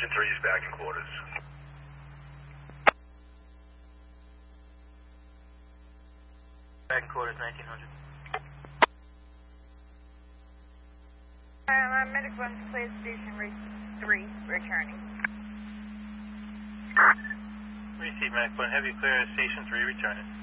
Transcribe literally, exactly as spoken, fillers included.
Station three is back in quarters. Back in quarters, nineteen hundred. I'm Medic one to play Station three, returning. Receive, Medic one. Have you clear Station three, returning.